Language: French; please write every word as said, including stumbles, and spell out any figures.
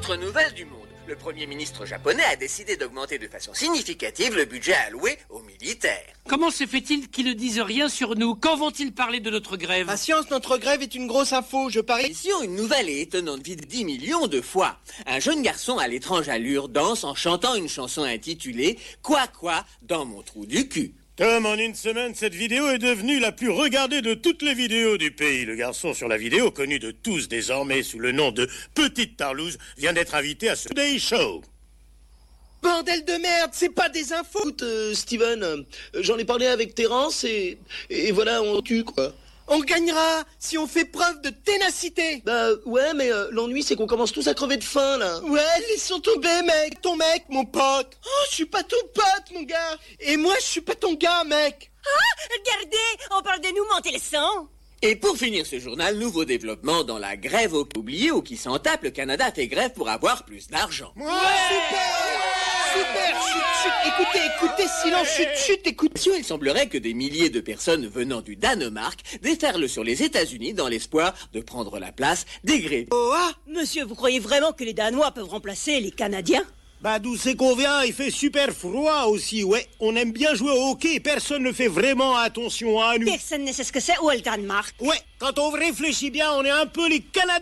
Autre nouvelle du monde. Le Premier ministre japonais a décidé d'augmenter de façon significative le budget alloué aux militaires. Comment se fait-il qu'ils ne disent rien sur nous? Quand vont-ils parler de notre grève? Patience, notre grève est une grosse info, je parie. Ici, une nouvelle et étonnante vie de dix millions de fois. Un jeune garçon à l'étrange allure danse en chantant une chanson intitulée « Quoi quoi dans mon trou du cul ». Tom, en une semaine, cette vidéo est devenue la plus regardée de toutes les vidéos du pays. Le garçon sur la vidéo, connu de tous désormais sous le nom de Petite Tarlouse, vient d'être invité à ce Today Show. Bordel de merde, c'est pas des infos. Écoute, euh, Steven, euh, j'en ai parlé avec Terence et, et voilà, on tue, quoi. On gagnera si on fait preuve de ténacité. Bah ouais, mais euh, l'ennui c'est qu'on commence tous à crever de faim, là. Ouais, laissons tomber, mec. Ton mec, mon pote. Oh, je suis pas ton pote, mon gars. Et moi, je suis pas ton gars, mec. Ah, regardez, on parle de nous monter le sang. Et pour finir ce journal, nouveau développement dans la grève au oublié ou qui s'en tape, le Canada fait grève pour avoir plus d'argent. Ouais, super. Super, chut, chut, écoutez, écoutez, silence, chut, chut, écoutez. Il semblerait que des milliers de personnes venant du Danemark déferlent sur les États-Unis dans l'espoir de prendre la place des Grecs. Oh, ah. Monsieur, vous croyez vraiment que les Danois peuvent remplacer les Canadiens? Bah d'où c'est qu'on vient, il fait super froid aussi, ouais. On aime bien jouer au hockey, personne ne fait vraiment attention à nous. Personne ne sait ce que c'est, ou le Danemark. Ouais, quand on réfléchit bien, on est un peu les Canadiens.